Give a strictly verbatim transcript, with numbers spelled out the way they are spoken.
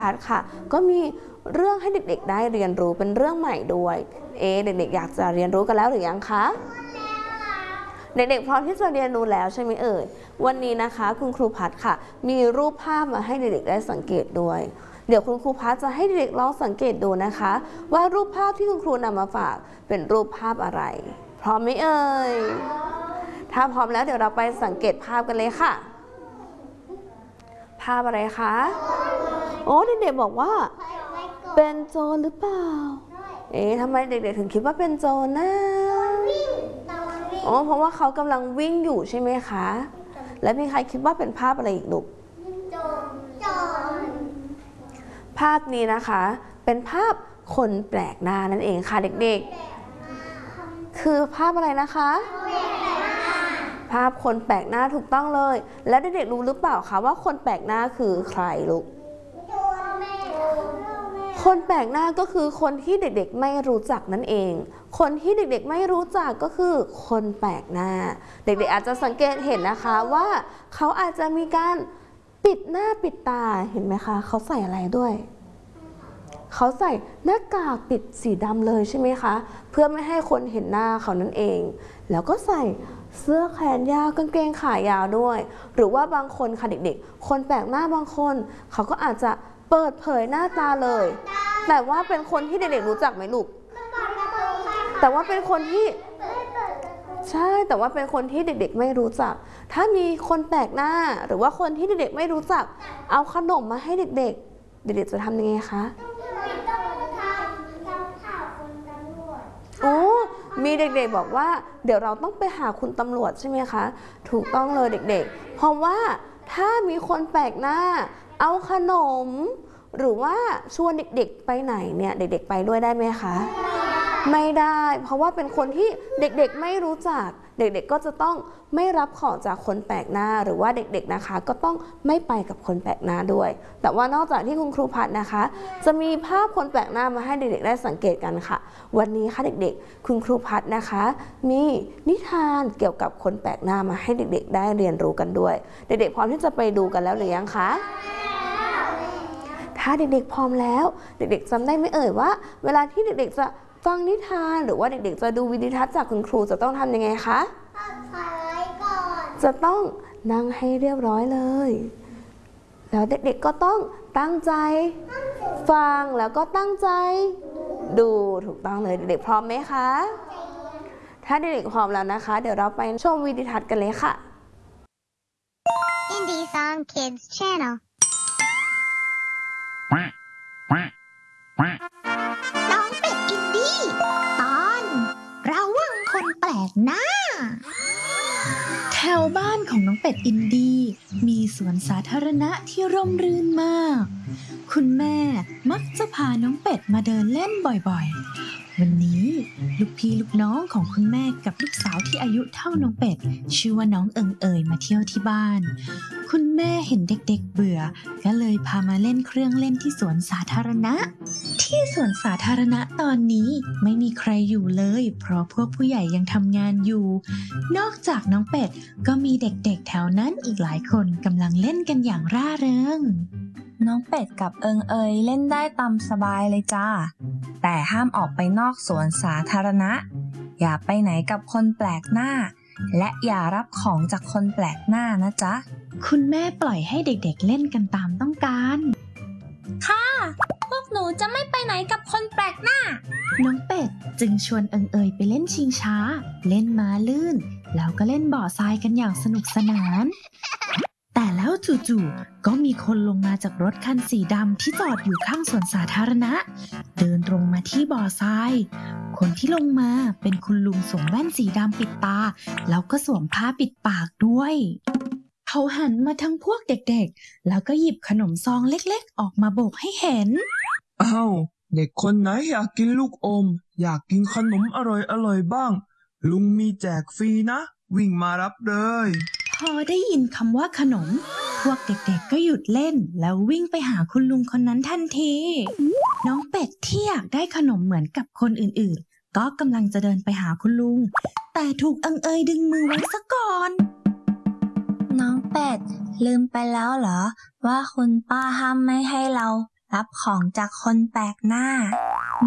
พาร์ทค่ะก็มีเรื่องให้เด็กๆได้เรียนรู้เป็นเรื่องใหม่ด้วยเอเด็กๆอยากจะเรียนรู้กันแล้วหรือยังคะเด็กๆพร้อมที่จะเรียนรู้แล้วใช่ไหมเอ่ยวันนี้นะคะคุณครูพัฒน์ค่ะมีรูปภาพมาให้เด็กๆได้สังเกตด้วยเดี๋ยวคุณครูพัฒน์จะให้เด็กๆลองสังเกตดูนะคะว่ารูปภาพที่คุณครูนำมาฝากเป็นรูปภาพอะไรพร้อมไหมเอ่ยถ้าพร้อมแล้วเดี๋ยวเราไปสังเกตภาพกันเลยค่ะภาพอะไรคะโอ้เด็กๆบอกว่าเป็นโจรหรือเปล่าเอ๊ะทำไมเด็กๆถึงคิดว่าเป็นโจรนะโอ้เพราะว่าเขากำลังวิ่งอยู่ใช่ไหมคะและมีใครคิดว่าเป็นภาพอะไรอีกลูกภาพนี้นะคะเป็นภาพคนแปลกหน้านั่นเองค่ะเด็กๆคือภาพอะไรนะคะภาพคนแปลกหน้าถูกต้องเลยและเด็กๆรู้หรือเปล่าคะว่าคนแปลกหน้าคือใครลูกคนแปลกหน้าก็คือคนที่เด็กๆไม่รู้จักนั่นเองคนที่เด็กๆไม่รู้จักก็คือคนแปลกหน้าเด็กๆอาจจะสังเกตเห็นนะคะว่าเขาอาจจะมีการปิดหน้าปิดตาเห็นไหมคะเขาใส่อะไรด้วยเขาใส่หน้ากากปิดสีดำเลยใช่ไหมคะเพื่อไม่ให้คนเห็นหน้าเขานั่นเองแล้วก็ใส่เสื้อแขนยาวกางเกงขายาวด้วยหรือว่าบางคนค่ะเด็กๆคนแปลกหน้าบางคนเขาก็อาจจะเปิดเผยหน้าตาเลยแต่ว่าเป็นคนที่เด็กๆรู้จักไหมลูกแต่ว่าเป็นคนที่ใช่แต่ว่าเป็นคนที่เด็กๆไม่รู้จักถ้ามีคนแปลกหน้าหรือว่าคนที่เด็กๆไม่รู้จักเอาขนมมาให้เด็กๆเด็กๆจะทำยังไงคะโอ้มีเด็กๆบอกว่าเดี๋ยวเราต้องไปหาคุณตำรวจใช่ไหมคะถูกต้องเลยเด็กๆเพราะว่าถ้ามีคนแปลกหน้าเอาขนมหรือว่าชวนเด็กๆไปไหนเนี่ยเด็กๆไปด้วยได้ไหมคะไม่ได้เพราะว่าเป็นคนที่เด็กๆไม่รู้จักเด็กๆก็จะต้องไม่รับของจากคนแปลกหน้าหรือว่าเด็กๆนะคะก็ต้องไม่ไปกับคนแปลกหน้าด้วยแต่ว่านอกจากที่คุณครูพัฒน์นะคะจะมีภาพคนแปลกหน้ามาให้เด็กๆได้สังเกตกันค่ะวันนี้ค่ะเด็กๆคุณครูพัฒน์นะคะมีนิทานเกี่ยวกับคนแปลกหน้ามาให้เด็กๆได้เรียนรู้กันด้วยเด็กๆพร้อมที่จะไปดูกันแล้วหรือยังคะถ้าเด็กๆพร้อมแล้วเด็กๆจำได้ไหมเอ่ยว่าเวลาที่เด็กๆจะฟังนิทานหรือว่าเด็กๆจะดูวิดีทัศน์จากคุณครูจะต้องทำยังไงคะจะต้องนั่งให้เรียบร้อยเลยแล้วเด็กๆก็ต้องตั้งใจฟังแล้วก็ตั้งใจดูถูกต้องเลยเด็กๆพร้อมไหมคะถ้าเด็กๆพร้อมแล้วนะคะเดี๋ยวเราไปชมวิดีทัศน์กันเลยค่ะ Indie Song Kids Channelน้องเป็ดอินดี้ตอนระวังคนแปลกหน้าแถวบ้านของน้องเป็ดอินดี้มีสวนสาธารณะที่ร่มรื่นมากคุณแม่มักจะพาน้องเป็ดมาเดินเล่นบ่อยๆวันนี้ลูกพี่ลูกน้องของคุณแม่กับลูกสาวที่อายุเท่าน้องเป็ดชื่อว่าน้องเอิงเอ๋ยมาเที่ยวที่บ้านคุณแม่เห็นเด็กๆเบื่อก็เลยพามาเล่นเครื่องเล่นที่สวนสาธารณะที่สวนสาธารณะตอนนี้ไม่มีใครอยู่เลยเพราะพวกผู้ใหญ่ยังทำงานอยู่นอกจากน้องเป็ดก็มีเด็กๆแถวนั้นอีกหลายคนกำลังเล่นกันอย่างร่าเริงน้องเป็ดกับเอิงเอยเล่นได้ตามสบายเลยจ้าแต่ห้ามออกไปนอกสวนสาธารณะอย่าไปไหนกับคนแปลกหน้าและอย่ารับของจากคนแปลกหน้านะจ๊ะคุณแม่ปล่อยให้เด็กๆเล่นกันตามต้องการค่ะพวกหนูจะไม่ไปไหนกับคนแปลกหน้าน้องเป็ดจึงชวนเอิงเอยไปเล่นชิงช้าเล่นม้าลื่นแล้วก็เล่นบ่อทรายกันอย่างสนุกสนานแต่แล้วจู่ๆก็มีคนลงมาจากรถคันสีดำที่จอดอยู่ข้างสวนสาธารณะเดินตรงมาที่บ่อทรายคนที่ลงมาเป็นคุณลุงสวมแว่นสีดำปิดตาแล้วก็สวมผ้าปิดปากด้วยเขาหันมาทั้งพวกเด็กๆแล้วก็หยิบขนมซองเล็กๆออกมาโบกให้เห็นอ้าวเด็กคนไหนอยากกินลูกอมอยากกินขนมอร่อยๆบ้างลุงมีแจกฟรีนะวิ่งมารับเลยพอได้ยินคำว่าขนมพวกเด็กๆก็หยุดเล่นแล้ววิ่งไปหาคุณลุงคนนั้นทันทีน้องเป็ดที่อยากได้ขนมเหมือนกับคนอื่นๆก็กำลังจะเดินไปหาคุณลุงแต่ถูกเอิงเอยดึงมือไว้ซะก่อนน้องเป็ดลืมไปแล้วเหรอว่าคุณป้าห้ามไม่ให้เรารับของจากคนแปลกหน้า